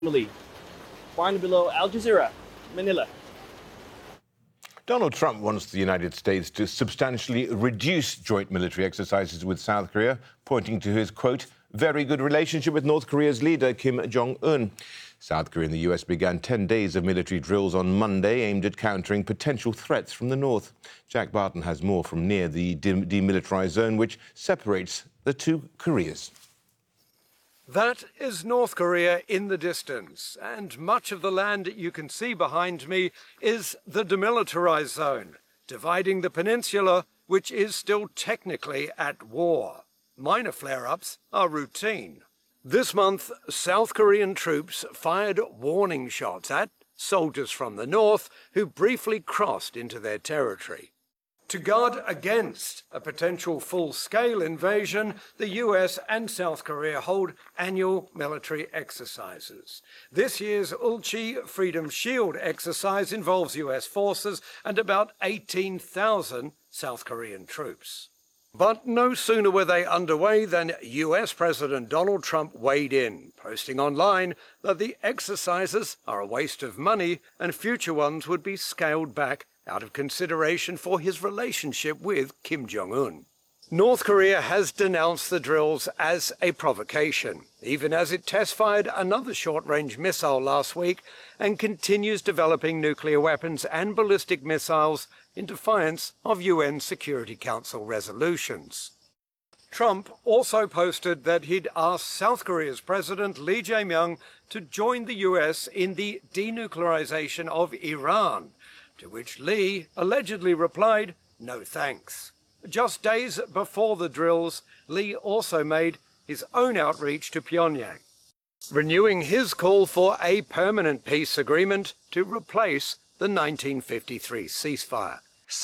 Find below Al Jazeera, Manila. Donald Trump wants the United States to substantially reduce joint military exercises with South Korea, pointing to his, quote, very good relationship with North Korea's leader, Kim Jong-un. South Korea and the US began 10 days of military drills on Monday aimed at countering potential threats from the north. Jack Barton has more from near the demilitarized zone, which separates the two Koreas. That is North Korea in the distance, and much of the land you can see behind me is the demilitarized zone, dividing the peninsula, which is still technically at war. Minor flare-ups are routine. This month, South Korean troops fired warning shots at soldiers from the north who briefly crossed into their territory. To guard against a potential full-scale invasion, the US and South Korea hold annual military exercises. This year's Ulchi Freedom Shield exercise involves US forces and about 18,000 South Korean troops. But no sooner were they underway than US President Donald Trump weighed in, posting online that the exercises are a waste of money and future ones would be scaled back out of consideration for his relationship with Kim Jong-un. North Korea has denounced the drills as a provocation, even as it test-fired another short-range missile last week and continues developing nuclear weapons and ballistic missiles in defiance of UN Security Council resolutions. Trump also posted that he'd asked South Korea's President Lee Jae-myung to join the US in the denuclearization of Iran, to which Lee allegedly replied, no thanks. Just days before the drills, Lee also made his own outreach to Pyongyang, renewing his call for a permanent peace agreement to replace the 1953 ceasefire.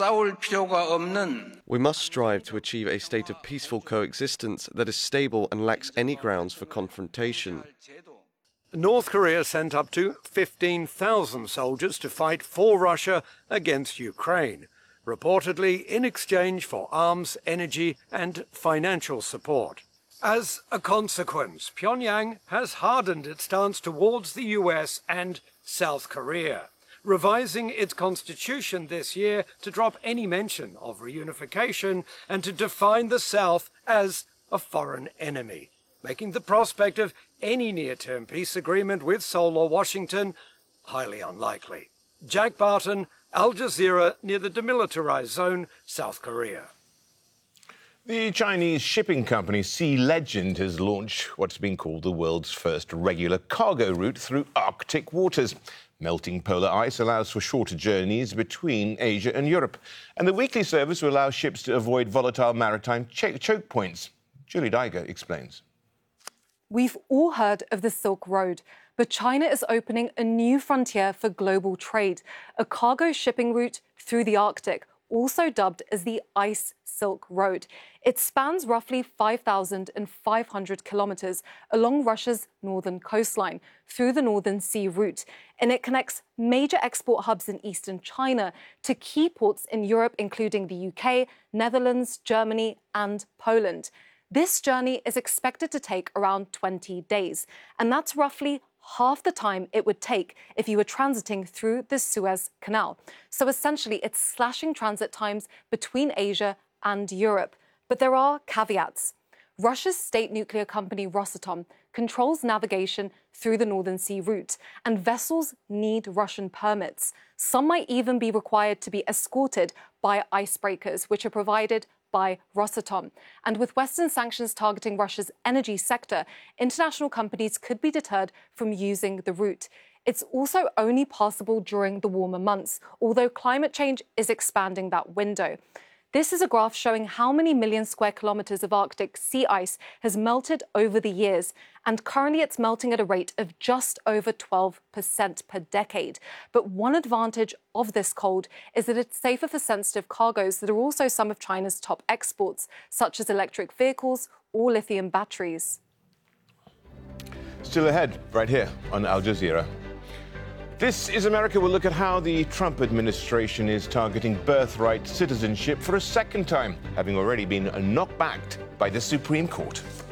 We must strive to achieve a state of peaceful coexistence that is stable and lacks any grounds for confrontation. North Korea sent up to 15,000 soldiers to fight for Russia against Ukraine, reportedly in exchange for arms, energy and financial support. As a consequence, Pyongyang has hardened its stance towards the US and South Korea, revising its constitution this year to drop any mention of reunification and to define the South as a foreign enemy, making the prospect of any near-term peace agreement with Seoul or Washington highly unlikely. Jack Barton, Al Jazeera, near the demilitarized zone, South Korea. The Chinese shipping company Sea Legend has launched what's been called the world's first regular cargo route through Arctic waters. Melting polar ice allows for shorter journeys between Asia and Europe, and the weekly service will allow ships to avoid volatile maritime choke points. Julie Daiger explains. We've all heard of the Silk Road, but China is opening a new frontier for global trade, a cargo shipping route through the Arctic, also dubbed as the Ice Silk Road. It spans roughly 5,500 kilometers along Russia's northern coastline through the Northern Sea route, and it connects major export hubs in eastern China to key ports in Europe, including the UK, Netherlands, Germany and Poland. This journey is expected to take around 20 days, and that's roughly half the time it would take if you were transiting through the Suez Canal. So essentially, it's slashing transit times between Asia and Europe. But there are caveats. Russia's state nuclear company Rosatom controls navigation through the Northern Sea route, and vessels need Russian permits. Some might even be required to be escorted by icebreakers, which are provided by Rosatom. And with Western sanctions targeting Russia's energy sector, international companies could be deterred from using the route. It's also only possible during the warmer months, although climate change is expanding that window. This is a graph showing how many million square kilometers of Arctic sea ice has melted over the years, and currently it's melting at a rate of just over 12% per decade. But one advantage of this cold is that it's safer for sensitive cargoes that are also some of China's top exports, such as electric vehicles or lithium batteries. Still ahead, right here on Al Jazeera. This is America. We'll look at how the Trump administration is targeting birthright citizenship for a second time, having already been knocked back by the Supreme Court.